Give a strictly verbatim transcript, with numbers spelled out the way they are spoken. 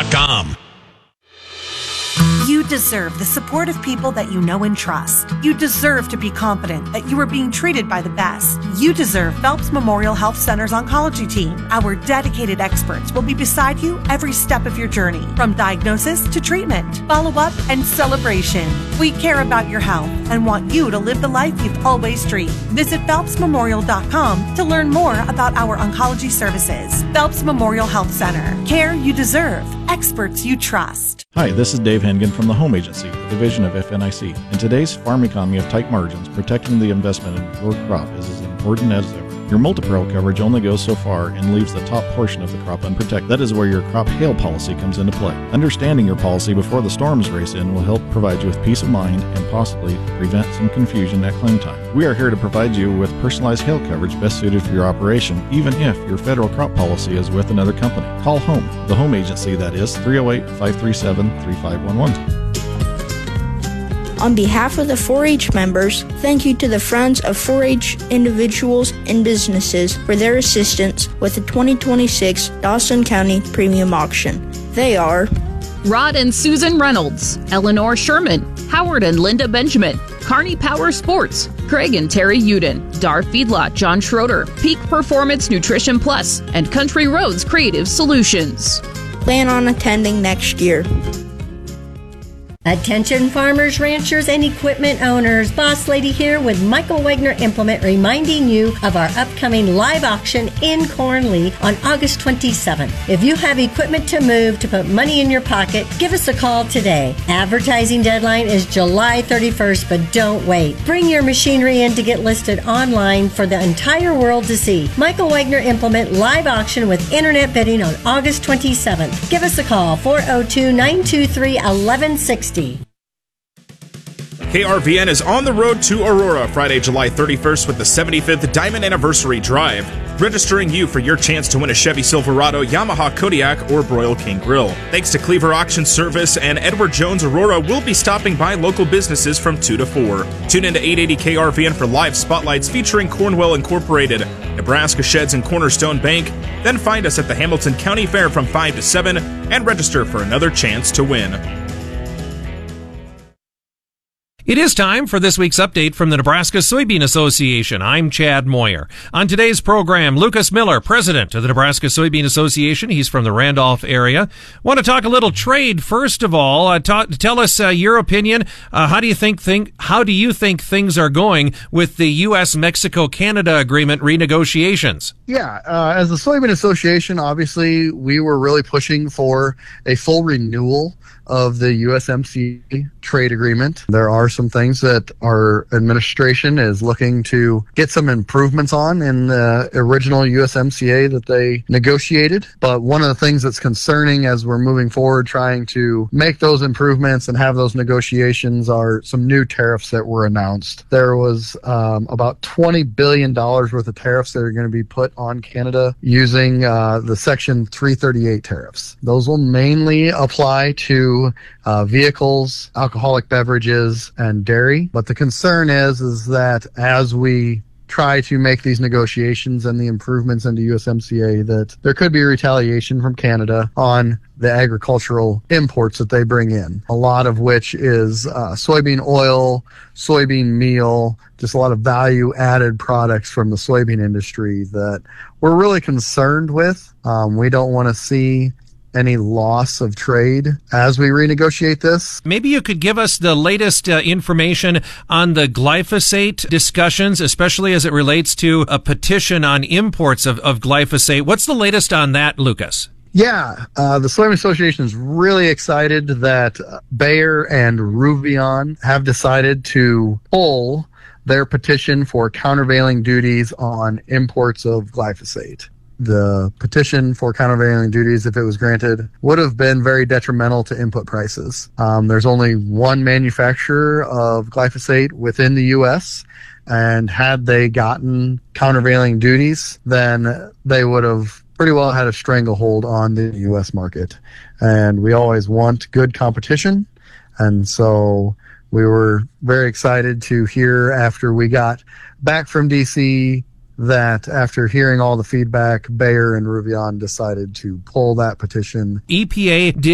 dot com. You deserve the support of people that you know and trust. You deserve to be confident that you are being treated by the best. You deserve Phelps Memorial Health Center's oncology team. Our dedicated experts will be beside you every step of your journey, from diagnosis to treatment, follow-up, and celebration. We care about your health and want you to live the life you've always dreamed. Visit phelps memorial dot com to learn more about our oncology services. Phelps Memorial Health Center. Care you deserve. Experts you trust. Hi, this is Dave Hengen from the Home Agency, a division of F N I C. In today's farm economy of tight margins, protecting the investment in your crop is as important as ever. Your multi-peril coverage only goes so far and leaves the top portion of the crop unprotected. That is where your crop hail policy comes into play. Understanding your policy before the storms race in will help provide you with peace of mind and possibly prevent some confusion at claim time. We are here to provide you with personalized hail coverage best suited for your operation, even if your federal crop policy is with another company. Call Home, the Home Agency, that is three oh eight, five three seven, three five one one. On behalf of the four H members, thank you to the Friends of four H individuals and businesses for their assistance with the twenty twenty-six Dawson County Premium Auction. They are Rod and Susan Reynolds, Eleanor Sherman, Howard and Linda Benjamin, Kearney Power Sports, Craig and Terry Uden, Dar Feedlot John Schroeder, Peak Performance Nutrition Plus, and Country Roads Creative Solutions. Plan on attending next year. Attention farmers, ranchers, and equipment owners. Boss Lady here with Michael Wagner Implement, reminding you of our upcoming live auction in Cornley on August twenty-seventh. If you have equipment to move to put money in your pocket, give us a call today. Advertising deadline is July thirty-first, but don't wait. Bring your machinery in to get listed online for the entire world to see. Michael Wagner Implement live auction with internet bidding on August twenty-seventh. Give us a call, four oh two, nine two three, one one six zero. K R V N is on the road to Aurora Friday, July thirty-first with the seventy-fifth Diamond Anniversary Drive, registering you for your chance to win a Chevy Silverado, Yamaha Kodiak, or Broil King Grill. Thanks to Cleaver Auction Service and Edward Jones Aurora, we'll be stopping by local businesses from two to four. Tune into eight eighty K R V N for live spotlights featuring Cornwell Incorporated, Nebraska Sheds, and Cornerstone Bank. Then find us at the Hamilton County Fair from five to seven and register for another chance to win. It is time for this week's update from the Nebraska Soybean Association. I'm Chad Moyer. On today's program, Lucas Miller, president of the Nebraska Soybean Association. He's from the Randolph area. Want to talk a little trade first of all. Uh, talk, tell us uh, your opinion. Uh, how do you think, think how do you think things are going with the U S Mexico Canada agreement renegotiations? Yeah, uh, as the Soybean Association, obviously we were really pushing for a full renewal of the U S M C A trade agreement. There are some things that our administration is looking to get some improvements on in the original U S M C A that they negotiated. But one of the things that's concerning as we're moving forward trying to make those improvements and have those negotiations are some new tariffs that were announced. There was um, about twenty billion dollars worth of tariffs that are going to be put on Canada using uh, the Section three thirty-eight tariffs. Those will mainly apply to Uh, vehicles, alcoholic beverages, and dairy. But the concern is, is that as we try to make these negotiations and the improvements into U S M C A, that there could be retaliation from Canada on the agricultural imports that they bring in, a lot of which is uh, soybean oil, soybean meal, just a lot of value-added products from the soybean industry that we're really concerned with. Um, we don't want to see any loss of trade as we renegotiate this. Maybe you could give us the latest uh, information on the glyphosate discussions, especially as it relates to a petition on imports of, of glyphosate. What's the latest on that, Lucas? Yeah, uh, the Soybean Association is really excited that Bayer and Ruveon have decided to pull their petition for countervailing duties on imports of glyphosate. The petition for countervailing duties, if it was granted, would have been very detrimental to input prices. Um, there's only one manufacturer of glyphosate within the U S, and had they gotten countervailing duties, then they would have pretty well had a stranglehold on the U S market. And we always want good competition, and so we were very excited to hear after we got back from D C that after hearing all the feedback, Bayer and Ruveon decided to pull that petition. E P A did